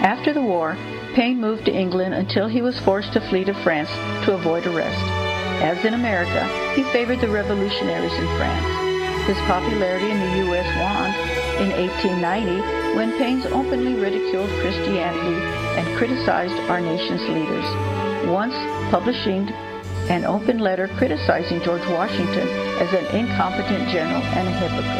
After the war, Paine moved to England until he was forced to flee to France to avoid arrest. As in America, he favored the revolutionaries in France. His popularity in the U.S. waned in 1890 when Paine openly ridiculed Christianity and criticized our nation's leaders, once publishing an open letter criticizing George Washington as an incompetent general and a hypocrite.